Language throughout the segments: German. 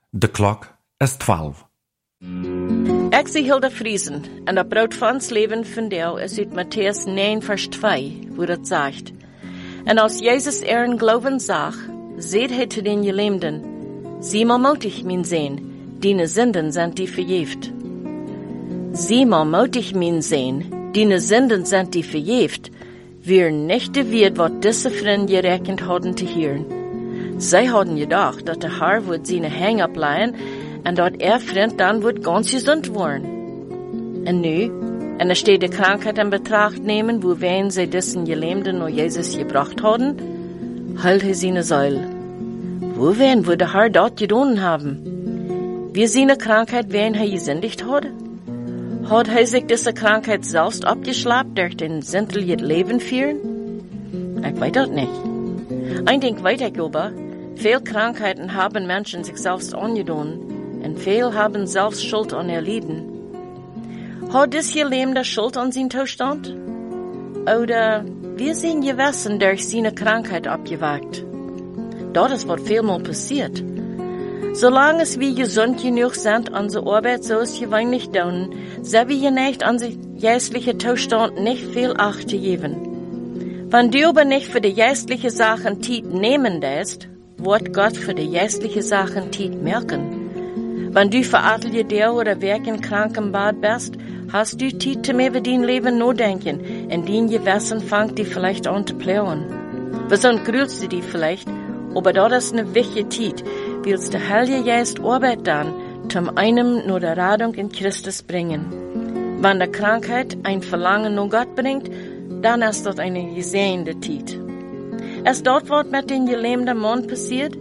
De klok is 12. Ik zie Hilda Friesen en dat brood van ons leven van jou is uit Matthäus 9, vers 2, wo dat sagt. En als Jezus ihren Glauben zag, seht hij zu den Gelähmten, sieh mal mutig, mein Sehn, deine Sünden sind die verjeft. Sieh mal mutig, mein Sehn, deine Sünden sind die verjeft, wir nicht wird, wat diese Freunde gerechnet hadden te hören. Zij hadden gedacht, dat de Herr would seine Hang ableihen en dat Freund dann would ganz gesund worden. En nu, en er steht de Krankheit in Betracht nehmen, wo wen sie diesen Gelähmten nur Jesus gebracht hadden, halt er seine Säule. Wo wen würde der Herr dort gedonen haben? Wie seine Krankheit wen er gesündigt hat? Hat er sich diese Krankheit selbst abgeschlappt durch den sündlichen Leben führen? Ich weiß das nicht. Ein Ding weiß ich aber, viele Krankheiten haben Menschen sich selbst angetan und viele haben selbst Schuld an erlitten. Hat das Gelähmte Schuld an seinen Zustand? Oder wir sind gewesen durch seine Krankheit abgewagt? Das ist, was vielmal passiert. Solange wir gesund genug sind, unsere Arbeit so ist gewöhnlich tun, sind wir geneigt, unsere geistliche Zustand nicht viel Acht zu geben. Wenn du aber nicht für die geistliche Sachen Zeit nehmen lässt, wird Gott für die geistliche Sachen Zeit merken. Wenn du verartelt dir oder weg in Krankenbad bist, hast du Zeit zum über dein Leben nachdenken, und dein Gewissen fängt die vielleicht an zu plauen. Besonders grühlst du die vielleicht, aber das ist eine wichtige Zeit, willst der Heilige Geist Arbeit dann, zum einem nur der Radung in Christus bringen. Wenn der Krankheit ein Verlangen nach Gott bringt, dann ist dort eine gesehene Zeit. Ist dort, was mit den gelähmten Mann passiert?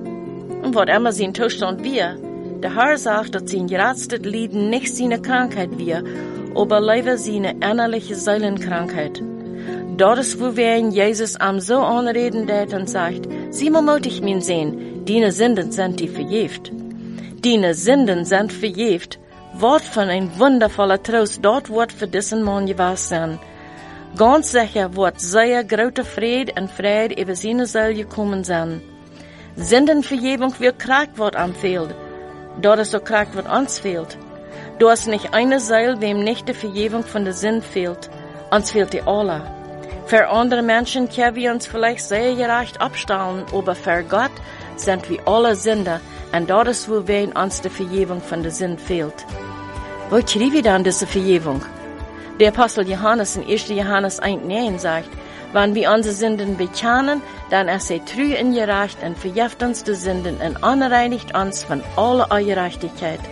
Und was immer sein Zustand wir, der Herr sagt, dass sein geratztes Leiden nicht seine Krankheit wir, aber leider seine innerliche Seelenkrankheit. Dort ist, wo wir in Jesus am so anreden, der und sagt, sieh mal mutig, mein Sehn, deine Sünden sind die verjeft. Deine Sünden sind verjeft. Wort von ein wundervoller Trost, dort wird für diesen Mann gewahrt sein. Ganz sicher wird sehr große Friede und Freude über seine Seele gekommen sein. Sündenvergebung wird krank wird am Feld. Dort ist so krank wird uns fehlt. Du hast nicht eine Seele, wem nicht die Vergebung von der Sünde fehlt. Uns fehlt die alle. Für andere Menschen können wir uns vielleicht sehr gerecht abstellen, aber für Gott sind wir alle Sünder, und dort ist, wo wen uns die Vergebung von der Sünde fehlt. Wo kriegen wir dann diese Vergebung? Der Apostel Johannes in 1. Johannes 1,9 sagt, wenn wir unsere Sünden bekennen, dann ist er treu und gerecht und vergibt uns die Sünden und anreinigt uns von aller Ungerechtigkeit.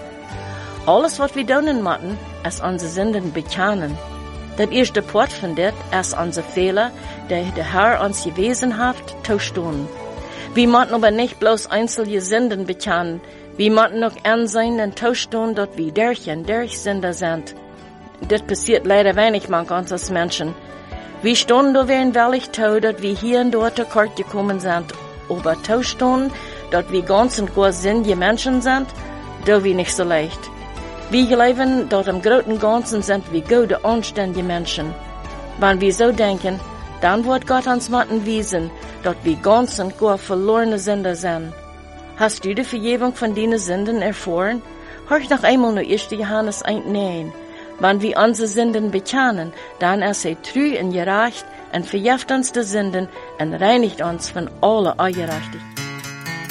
Alles, was wir tun müssen, ist unsere Sünden bekennen. Das erste Part von das ist unsere Fehler, die der Herr uns gewesen hat, zu tun. Wir müssen aber nicht bloß einzelne Sünden bekennen, wir müssen auch ansehen und zu tun, dass wir durch Sünder sind. Das passiert leider wenig manch uns als Menschen. Wir stehen da wären wirklich zu, dass wir hier und dort zu kurz gekommen sind, aber zu stehen, dass wir ganz und gar sinnige Menschen sind, da wir nicht so leicht. Wir glauben, dass im Großen und Ganzen sind wir gute, anständige Menschen. Wenn wir so denken, dann wird Gott uns Matten wiesen, dass wir ganz und gar verlorene Sünder sind. Hast du die Vergebung von deinen Sünden erfahren? Hör noch einmal nur 1. Johannes 1,9. Wenn wir unsere Sünden bekennen, dann ist er treu und gerecht und vergibt uns die Sünden und reinigt uns von aller Ungerechtigkeit.